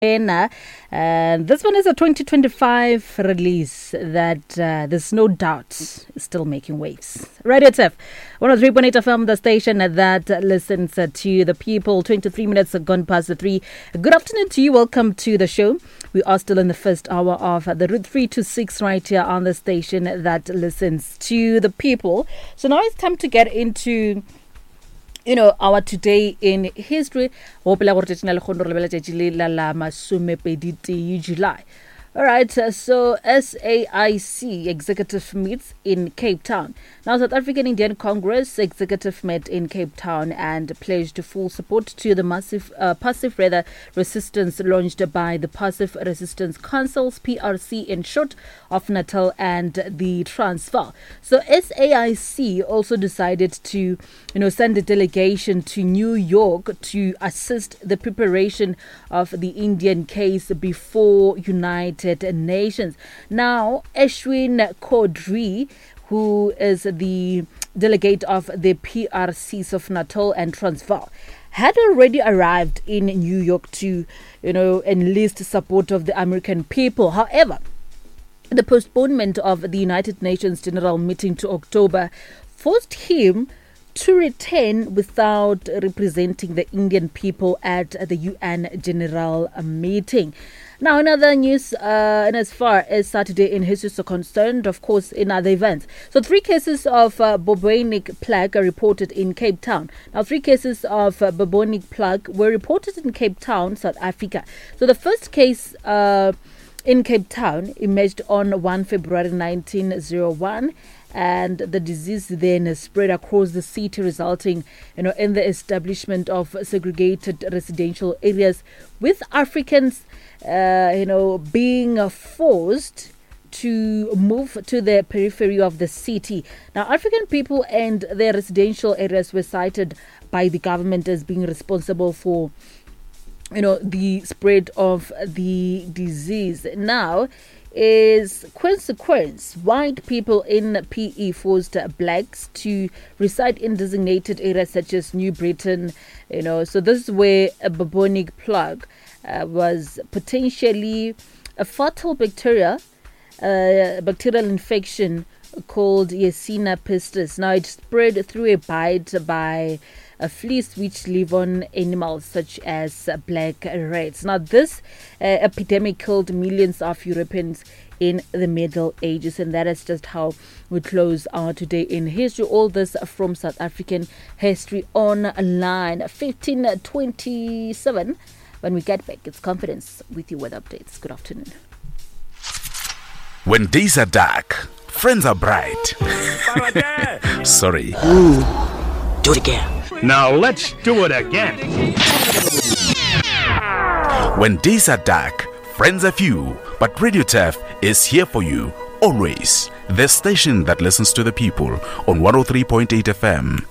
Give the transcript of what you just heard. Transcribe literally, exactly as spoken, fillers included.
Uh, this one is a twenty twenty-five release that uh, there's no doubt is still making waves. Radio T F, one oh three point eight F M, the station that listens to the people. twenty-three minutes have gone past the three. Good afternoon to you. Welcome to the show. We are still in the first hour of the Route three to six right here on the station that listens to the people. So now it's time to get into you know, our today in history. July. All right, uh, so S A I C executive meets in Cape Town. Now, South African Indian Congress executive met in Cape Town and pledged full support to the massive, uh, passive rather resistance launched by the Passive Resistance Councils, P R C in short, of Natal and the Transvaal. So S A I C also decided to, you know, send a delegation to New York to assist the preparation of the Indian case before United Nations. Now, Ashwin Kodri, who is the delegate of the P R Cs of Natal and Transvaal, had already arrived in New York to, you know, enlist support of the American people. However, the postponement of the United Nations General Meeting to October forced him to return without representing the Indian people at the U N General Meeting. Now, in other news, uh, and as far as Saturday in history is concerned, of course, in other events. So, three cases of uh, bubonic plague are reported in Cape Town. Now, three cases of uh, bubonic plague were reported in Cape Town, South Africa. So, the first case uh, in Cape Town emerged on first of February nineteen oh one. And the disease then spread across the city, resulting, you know, in the establishment of segregated residential areas, with Africans, uh, you know, being forced to move to the periphery of the city. Now, African people and their residential areas were cited by the government as being responsible for, you know, the spread of the disease. Now, is consequence, white people in P E forced blacks to reside in designated areas such as New Britain, you know. So this is where a bubonic plague uh, was potentially a fatal bacteria, uh, bacterial infection called Yersinia pestis. Now, it spread through a bite by a fleas which live on animals such as black rats. Now, this uh, epidemic killed millions of Europeans in the Middle Ages, and that is just how we close our Today in History. All this from South African History Online. fifteen twenty-seven. When we get back, it's Confidence with your weather updates. Good afternoon. When days are dark, friends are bright. Sorry. Ooh, do it again. Now let's do it again. When days are dark, friends are few, but Radio T F is here for you, always. The station that listens to the people on one oh three point eight F M.